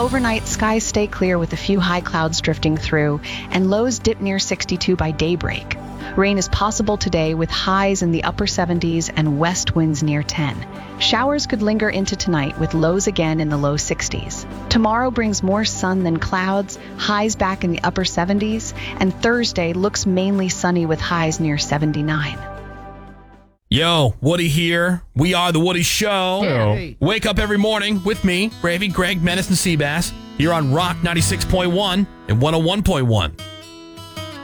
Overnight, skies stay clear with a few high clouds drifting through, and lows dip near 62 by daybreak. Rain is possible today with highs in the upper 70s and west winds near 10. Showers could linger into tonight with lows again in the low 60s. Tomorrow brings more sun than clouds, highs back in the upper 70s, and Thursday looks mainly sunny with highs near 79. Yo, Woody here. We are The Woody Show. Hey. Wake up every morning with me, Gravy, Greg, Menace, and Seabass, here on Rock 96.1 and 101.1.